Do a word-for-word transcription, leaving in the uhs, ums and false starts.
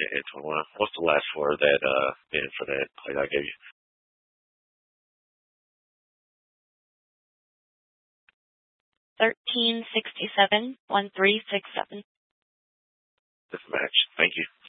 Antoine, what's the last four of that, uh, in for that plate I gave you? Thirteen sixty-seven one three six seven. This match. Thank you.